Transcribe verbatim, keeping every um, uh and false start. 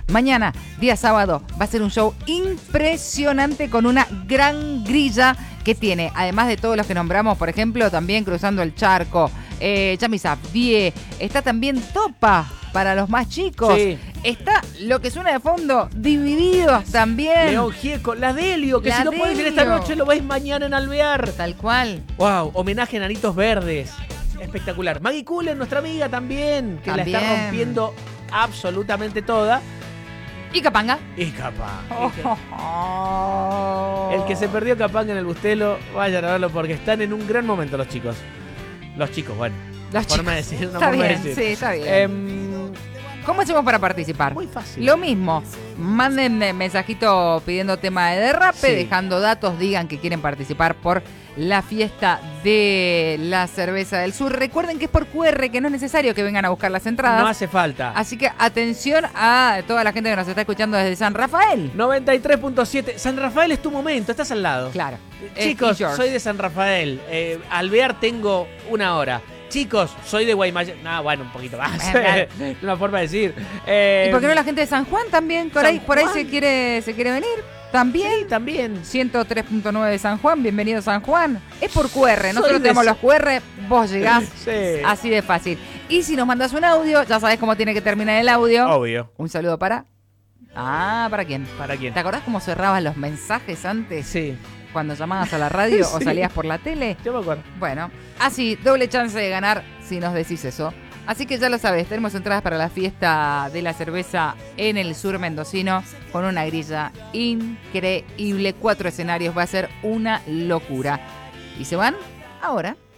Mañana, día sábado, va a ser un show impresionante con una gran grilla que tiene, además de todos los que nombramos, por ejemplo, también Cruzando el Charco, eh, Chamisafie, está también Topa para los más chicos. Sí. Está lo que suena de fondo, Divididos también. León Gieco, la Delio, que La si no podés ir esta Delio. noche lo ves mañana en Alvear. Tal cual. Wow, homenaje a Nanitos Verdes. Espectacular. Maggie Cooler, nuestra amiga también, que También. la está rompiendo absolutamente toda. Y Capanga. Y capaz. Oh, oh, oh. El que se perdió Capanga en el Bustelo, vayan a verlo porque están en un gran momento los chicos. Los chicos, bueno. Los forma chicos. de decir, una Está forma bien, de decir. sí, está bien. Em, ¿Cómo hacemos para participar? muy fácil. Lo mismo, manden mensajito pidiendo tema de derrape, Sí. dejando datos, digan que quieren participar por la fiesta de la cerveza del sur. Recuerden que es por Q R, que no es necesario que vengan a buscar las entradas. No hace falta. Así que atención a toda la gente que nos está escuchando desde San Rafael. noventa y tres punto siete. San Rafael es tu momento, estás al lado. Claro. Chicos, Es yours. soy de San Rafael. Eh, Alvear tengo una hora. Chicos, soy de Guaymallén. Ah, bueno, un poquito más. Una forma de decir. Eh, ¿Y por qué no la gente de San Juan también? Por San ahí, por ahí Juan. se quiere, se quiere venir. También. Sí, también. ciento tres punto nueve de San Juan, bienvenido San Juan. Es por Q R, nosotros Soy de tenemos ese- los Q R, vos llegás. Sí. Así de fácil. Y si nos mandas un audio, ya sabes cómo tiene que terminar el audio. Obvio. Un saludo para... Ah, ¿para quién? ¿Para quién? ¿Te acordás cómo cerrabas los mensajes antes? Sí, Cuando llamabas a la radio o Sí. salías por la tele. yo me acuerdo. Bueno, así, doble chance de ganar si nos decís eso. Así que ya lo sabes, tenemos entradas para la fiesta de la cerveza en el sur mendocino con una grilla increíble. Cuatro escenarios, va a ser una locura. ¿Y se van? Ahora.